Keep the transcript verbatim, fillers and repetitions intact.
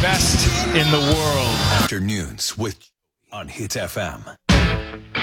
best in the world. Afternoons with on Hit F M.